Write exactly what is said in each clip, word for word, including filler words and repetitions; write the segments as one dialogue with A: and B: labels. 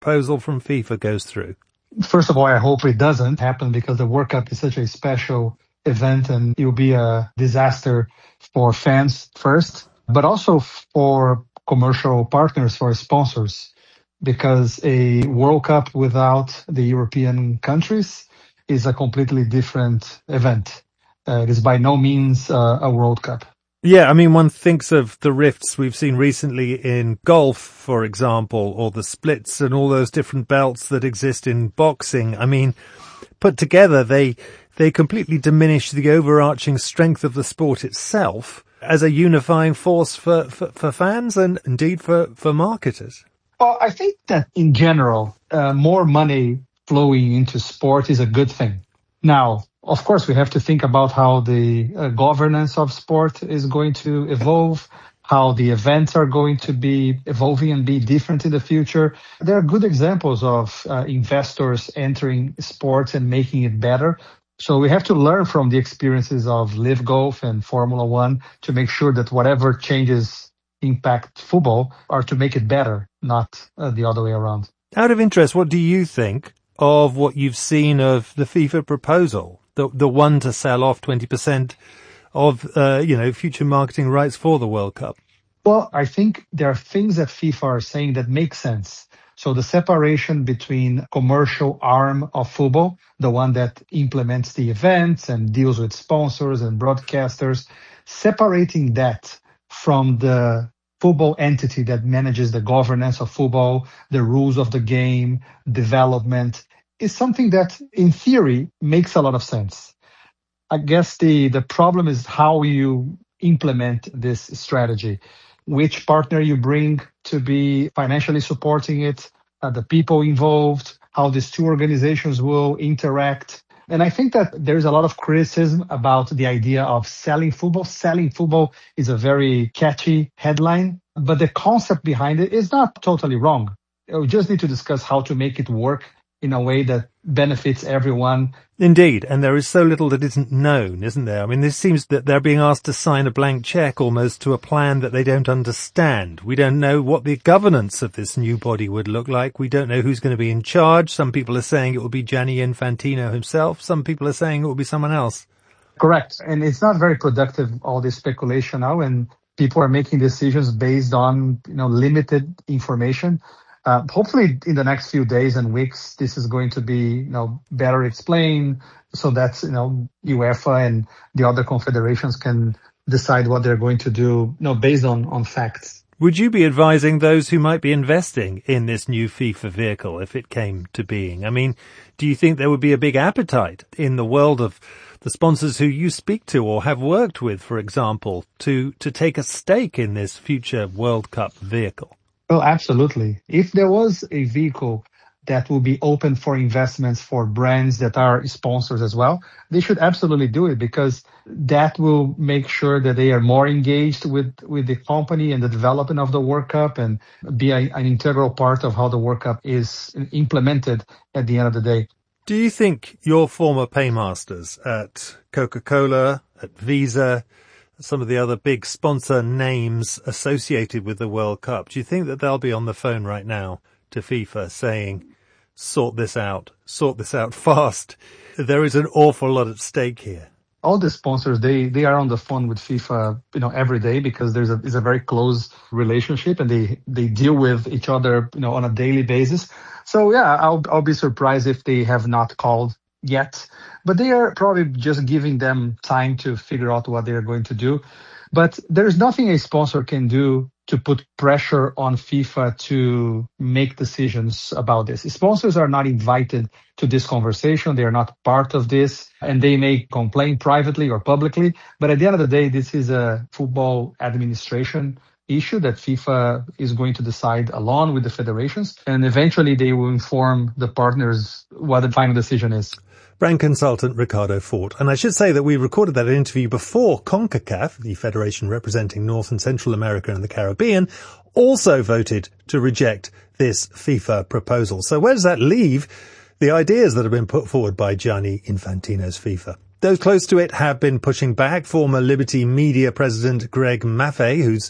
A: proposal from FIFA goes through?
B: First of all, I hope it doesn't happen because the World Cup is such a special event and it will be a disaster for fans first, but also for commercial partners, for sponsors, because a World Cup without the European countries is a completely different event. Uh, it is by no means uh, a World Cup.
A: Yeah, I mean, one thinks of the rifts we've seen recently in golf, for example, or the splits and all those different belts that exist in boxing. I mean, put together, they they completely diminish the overarching strength of the sport itself as a unifying force for, for, for fans and indeed for, for marketers.
B: Well, I think that in general, uh, more money flowing into sport is a good thing. Now, of course, we have to think about how the uh, governance of sport is going to evolve, how the events are going to be evolving and be different in the future. There are good examples of uh, investors entering sports and making it better. So we have to learn from the experiences of Live Golf and Formula One to make sure that whatever changes impact football are to make it better, not uh, the other way around.
A: Out of interest, what do you think of what you've seen of the FIFA proposal? The the one to sell off twenty percent of, uh, you know, future marketing rights for the World Cup?
B: Well, I think there are things that FIFA are saying that make sense. So the separation between commercial arm of football, the one that implements the events and deals with sponsors and broadcasters, separating that from the football entity that manages the governance of football, the rules of the game, development, is something that, in theory, makes a lot of sense. I guess the, the problem is how you implement this strategy, which partner you bring to be financially supporting it, uh, the people involved, how these two organizations will interact. And I think that there's a lot of criticism about the idea of selling football. Selling football is a very catchy headline, but the concept behind it is not totally wrong. We just need to discuss how to make it work in a way that benefits everyone.
A: Indeed, and there is so little that isn't known, isn't there? I mean, this seems that they're being asked to sign a blank check almost to a plan that they don't understand. We don't know what the governance of this new body would look like. We don't know who's going to be in charge. Some people are saying it will be Gianni Infantino himself. Some people are saying it will be someone else.
B: Correct. And it's not very productive, all this speculation now, and people are making decisions based on, you know, limited information. Uh, hopefully in the next few days and weeks, this is going to be, you know, better explained so that, you know, UEFA and the other confederations can decide what they're going to do, you know, based on, on facts.
A: Would you be advising those who might be investing in this new FIFA vehicle if it came to being? I mean, do you think there would be a big appetite in the world of the sponsors who you speak to or have worked with, for example, to, to take a stake in this future World Cup vehicle?
B: Well, absolutely. If there was a vehicle that will be open for investments for brands that are sponsors as well, they should absolutely do it because that will make sure that they are more engaged with, with the company and the development of the World Cup and be a, an integral part of how the World Cup is implemented at the end of the day.
A: Do you think your former paymasters at Coca-Cola, at Visa, some of the other big sponsor names associated with the World Cup, do you think that they'll be on the phone right now to FIFA saying, sort this out, sort this out fast? There is an awful lot at stake here.
B: All the sponsors, they, they are on the phone with FIFA, you know, every day because there's a, it's a very close relationship and they, they deal with each other, you know, on a daily basis. So yeah, I'll, I'll be surprised if they have not called yet, but they are probably just giving them time to figure out what they're going to do. But there's nothing a sponsor can do to put pressure on FIFA to make decisions about this. Sponsors are not invited to this conversation. They are not part of this, and they may complain privately or publicly. But at the end of the day, this is a football administration issue that FIFA is going to decide along with the federations, and eventually they will inform the partners what the final decision is.
A: Brand consultant Ricardo Fort. And I should say that we recorded that interview before CONCACAF, the federation representing North and Central America and the Caribbean, also voted to reject this FIFA proposal. So where does that leave the ideas that have been put forward by Gianni Infantino's FIFA? Those close to it have been pushing back. Former Liberty Media president Greg Maffei, who's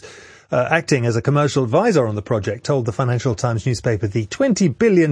A: uh, acting as a commercial advisor on the project, told the Financial Times newspaper the twenty billion